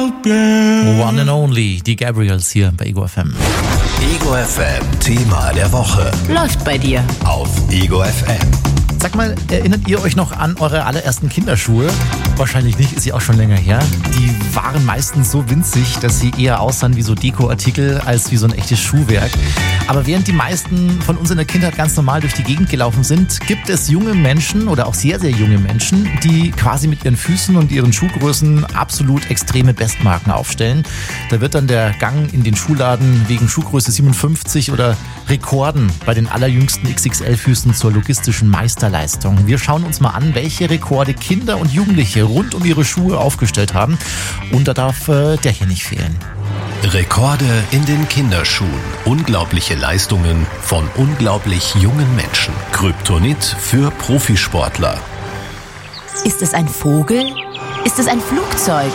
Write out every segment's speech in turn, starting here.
One and Only, die Gabriels hier bei Ego FM. Ego FM, Thema der Woche. Läuft bei dir. Auf Ego FM. Sag mal, erinnert ihr euch noch an eure allerersten Kinderschuhe? Wahrscheinlich nicht, ist ja auch schon länger her. Die waren meistens so winzig, dass sie eher aussahen wie so Dekoartikel als wie so ein echtes Schuhwerk. Aber während die meisten von uns in der Kindheit ganz normal durch die Gegend gelaufen sind, gibt es junge Menschen oder auch sehr, sehr junge Menschen, die quasi mit ihren Füßen und ihren Schuhgrößen absolut extreme Bestmarken aufstellen. Da wird dann der Gang in den Schuhladen wegen Schuhgröße 57 oder Rekorden bei den allerjüngsten XXL-Füßen zur logistischen Meisterleistung. Wir schauen uns mal an, welche Rekorde Kinder und Jugendliche rund um ihre Schuhe aufgestellt haben. Und da darf der hier nicht fehlen. Rekorde in den Kinderschuhen. Unglaubliche Leistungen von unglaublich jungen Menschen. Kryptonit für Profisportler. Ist es ein Vogel? Ist es ein Flugzeug?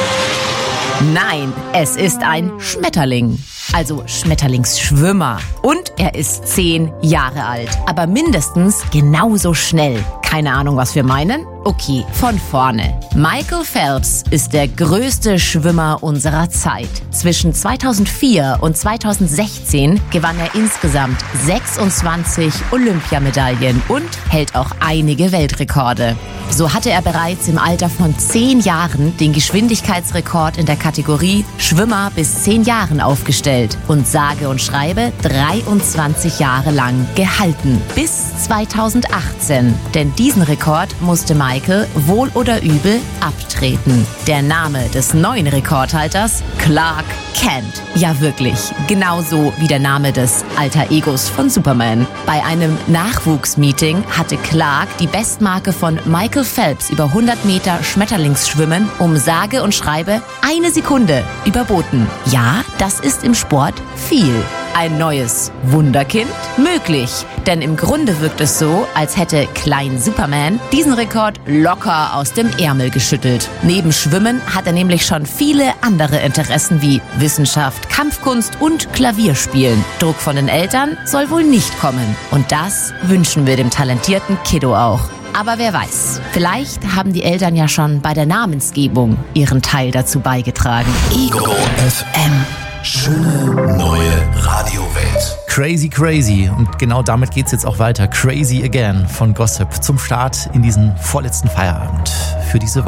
Nein, es ist ein Schmetterling. Also Schmetterlingsschwimmer. Und er ist 10 Jahre alt. Aber mindestens genauso schnell. Keine Ahnung, was wir meinen? Okay, von vorne. Michael Phelps ist der größte Schwimmer unserer Zeit. Zwischen 2004 und 2016 gewann er insgesamt 26 Olympiamedaillen und hält auch einige Weltrekorde. So hatte er bereits im Alter von 10 Jahren den Geschwindigkeitsrekord in der Kategorie Schwimmer bis 10 Jahren aufgestellt und sage und schreibe 23 Jahre lang gehalten. Bis 2018. Denn diesen Rekord musste Michael wohl oder übel abtreten. Der Name des neuen Rekordhalters? Clark Kent. Ja wirklich, genauso wie der Name des Alter Egos von Superman. Bei einem Nachwuchsmeeting hatte Clark die Bestmarke von Michael Phelps über 100 Meter Schmetterlingsschwimmen um sage und schreibe 1 Sekunde überboten. Ja, das ist im Sport viel. Ein neues Wunderkind? Möglich, denn im Grunde wirkt es so, als hätte Klein Superman diesen Rekord locker aus dem Ärmel geschüttelt. Neben Schwimmen hat er nämlich schon viele andere Interessen wie Wissenschaft, Kampfkunst und Klavierspielen. Druck von den Eltern soll wohl nicht kommen. Und das wünschen wir dem talentierten Kiddo auch. Aber wer weiß, vielleicht haben die Eltern ja schon bei der Namensgebung ihren Teil dazu beigetragen. Ego FM. Schöne neue Radiowelt. Crazy, crazy. Und genau damit geht's jetzt auch weiter. Crazy Again von Gossip zum Start in diesen vorletzten Feierabend für diese Woche.